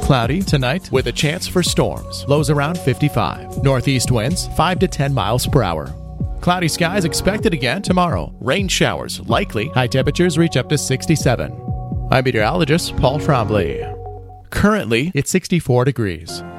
Cloudy tonight with a chance for storms. Lows around 55. Northeast winds 5 to 10 miles per hour. Cloudy skies expected again tomorrow. Rain showers likely. High temperatures reach up to 67. I'm meteorologist Paul Trombley. Currently, it's 64 degrees.